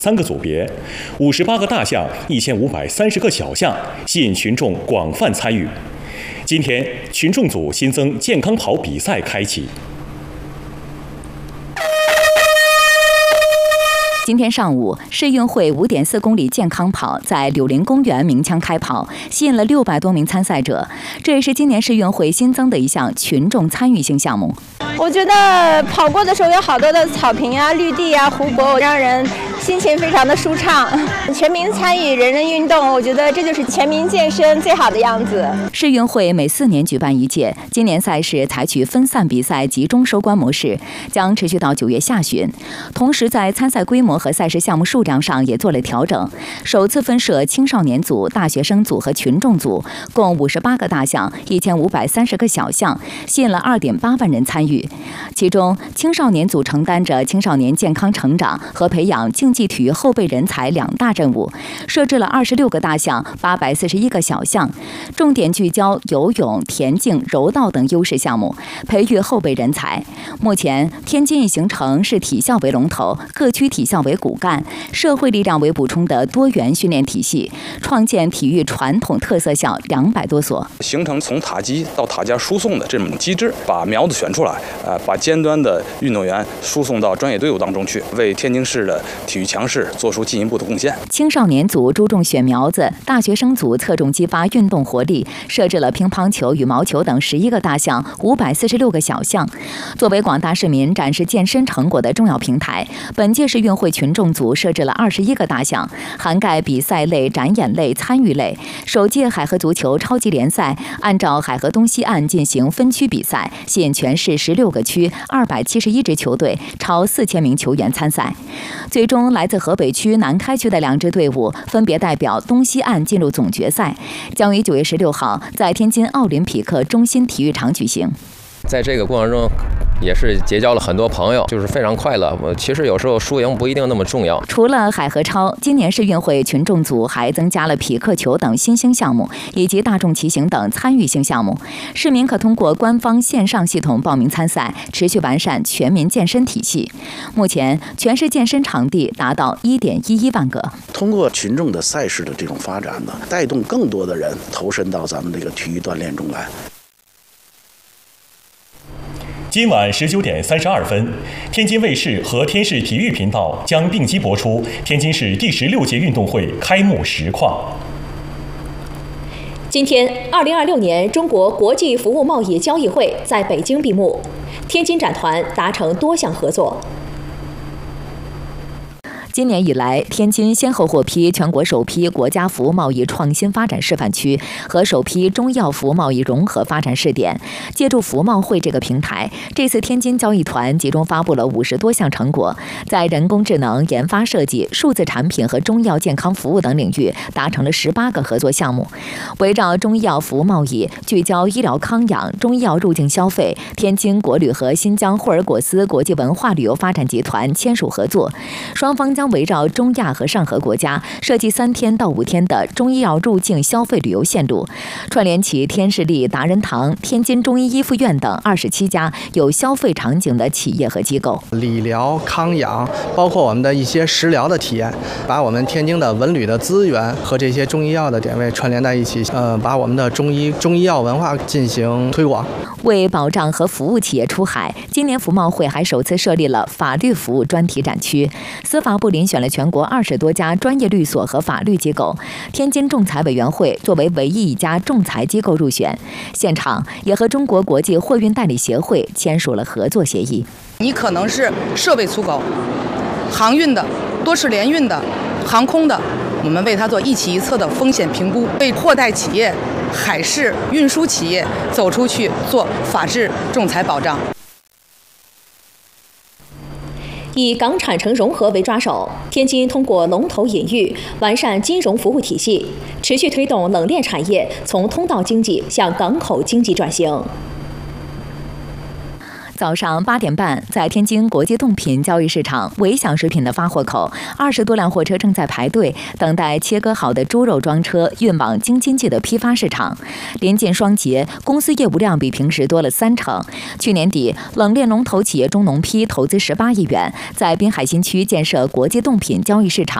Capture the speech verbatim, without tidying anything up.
三个组别，五十八个大项，一千五百三十个小项，吸引群众广泛参与。今天，群众组新增健康跑比赛开启。 今天上午，世运会五点四公里健康跑在柳林公园鸣枪开跑，吸引了六百多名参赛者。这也是今年世运会新增的一项群众参与性项目。 我觉得跑过的时候有好多的草坪啊、绿地啊、湖泊，让人心情非常的舒畅。全民参与，人人运动，我觉得这就是全民健身最好的样子。 世运会每四年举办一届，今年赛事采取分散比赛、集中收官模式，将持续到九月下旬。同时，在参赛规模和赛事项目数量上也做了调整，首次分设青少年组、大学生组和群众组，共五十八个大项，一千五百三十个小项，吸引了二点八万人参与。其中，青少年组承担着青少年健康成长和培养竞技体育后备人才两大任务，设置了二十六个大项、八百四十一个小项，重点聚焦游泳、田径、柔道等优势项目，培育后备人才。目前，天津已形成市体校为龙头、各区体校为骨干、社会力量为补充的多元训练体系，创建体育传统特色校两百多所， 形成从塔基到塔家输送的这种机制，把苗子选出来，呃，把尖端的运动员输送到专业队伍当中去，为天津市的体育强势做出进一步的贡献。 青少年组注重选苗子，大学生组侧重激发运动活力，设置了乒乓球、羽毛球等十一个大项、五百四十六个小项。作为广大市民展示健身成果的重要平台，本届世运会群众组设置了二十一个大项，涵盖比赛类、展演类、参与类。首届海河足球超级联赛按照海河东西岸进行分区比赛，吸引全市十六个区二百七十一支球队，超四千名球员参赛。最终，来自河北区、南开区的两支队伍分别代表东西岸进入总决赛，将于九月十六号在天津奥林匹克中心体育场举行。 在这个过程中，也是结交了很多朋友，就是非常快乐。我其实有时候输赢不一定那么重要。 除了海河超，今年世运会群众组还增加了匹克球等新兴项目，以及大众骑行等参与性项目。市民可通过官方线上系统报名参赛，持续完善全民健身体系。目前，全市健身场地达到一点一一万个。 通过群众的赛事的这种发展呢，带动更多的人投身到咱们这个体育锻炼中来。 今晚十九点三十二分，天津卫视和天视体育频道将并机播出天津市第十六届运动会开幕实况。 今天，二零二六年中国国际服务贸易交易会在北京闭幕，天津展团达成多项合作。 今年以来，天津先后获批全国首批国家服务贸易创新发展示范区和首批中医药服务贸易融合发展试点。借助服贸会这个平台，这次天津交易团集中发布了五十多项成果，在人工智能、研发设计、数字产品和中医药健康服务等领域达成了十八个合作项目。围绕中医药服务贸易，聚焦医疗康养、中医药入境消费，天津国旅和新疆霍尔果斯国际文化旅游发展集团签署合作，双方将将围绕中亚和上合国家设计三天到五天的中医药入境消费旅游线路，串联起天士力、达人堂、天津中医医附院等二十七家有消费场景的企业和机构。 理疗、康养，包括我们的一些食疗的体验，把我们天津的文旅的资源和这些中医药的点位串联在一起，呃，把我们的中医中医药文化进行推广。 为保障和服务企业出海，今年服贸会还首次设立了法律服务专题展区。司法部遴选了全国二十多家专业律所和法律机构，天津仲裁委员会作为唯一一家仲裁机构入选。现场也和中国国际货运代理协会签署了合作协议。 你可能是设备粗狗、航运的、多式联运的、航空的，我们为它做一起一策的风险评估，为货代企业、海事运输企业走出去做法治仲裁保障。 以港产城融合为抓手，天津通过龙头引域，完善金融服务体系，持续推动冷链产业从通道经济向港口经济转型。 早上八点半，在天津国际冻品交易市场维享食品的发货口，二十多辆货车正在排队，等待切割好的猪肉装车运往京津冀的批发市场。连建双节，公司业务量比平时多了三成。去年底，冷链龙头企业中农坯投资十八亿元，在滨海新区建设国际冻品交易市场。